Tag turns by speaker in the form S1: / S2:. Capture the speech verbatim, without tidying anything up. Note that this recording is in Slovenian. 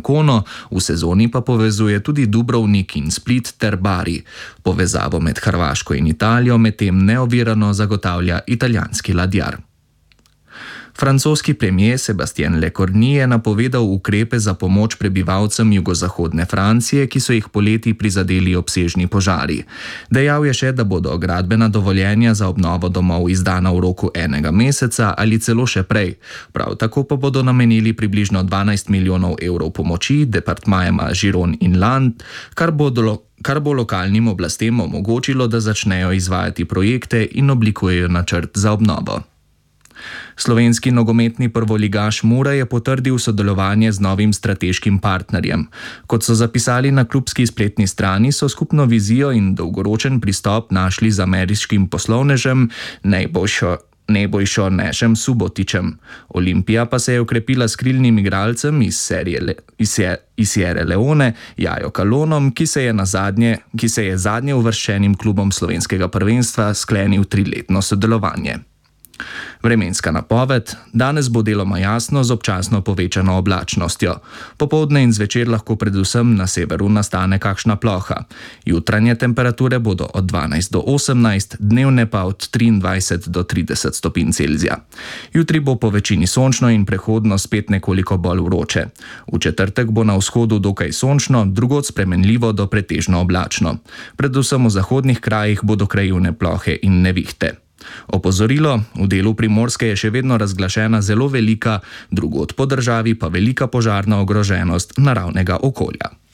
S1: Ancono, v sezoni pa povezuje tudi Dubrovnik in Split ter Bari. Povezavo med Hrvaško in Italijo medtem neovirano zagotavlja italijanski ladjar. Francoski premier Sébastien Lecornu je napovedal ukrepe za pomoč prebivalcem jugozahodne Francije, ki so jih poleti prizadeli obsežni požari. Dejal je še, da bodo gradbena dovoljenja za obnovo domov izdana v roku enega meseca ali celo še prej. Prav tako pa bodo namenili približno dvanajst milijonov evrov pomoči departmajema Giron in Land, kar bo do kar bo lokalnim oblastem omogočilo, da začnejo izvajati projekte in oblikujejo načrt za obnovo. Slovenski nogometni prvoligaš Mura je potrdil sodelovanje z novim strateškim partnerjem. Kot so zapisali na klubski spletni strani, so skupno vizijo in dolgoročen pristop našli z ameriškim poslovnežem Nejbojšo Nebojšo Nešem Subotičem. Olimpija pa se je okrepila s krilnim igralcem iz serije iz, iz Sierre Leone, Jajo Kalonom, ki se je na zadnje, ki se je zadnje uvrščenim klubom slovenskega prvenstva sklenil triletno sodelovanje. Vremenska napoved: danes bo deloma jasno z občasno povečano oblačnostjo. Popoldne in zvečer lahko predvsem na severu nastane kakšna ploha. Jutranje temperature bodo od dvanajst do osemnajst, dnevne pa od triindvajset do trideset stopinj Celzija. Jutri bo po večini sončno in prehodno spet nekoliko bolj vroče. V četrtek bo na vzhodu dokaj sončno, drugod spremenljivo do pretežno oblačno. Predvsem v zahodnih krajih bodo krajevne plohe in nevihte. Opozorilo: v delu Primorske je še vedno razglašena zelo velika, drugod po državi pa velika požarna ogroženost naravnega okolja.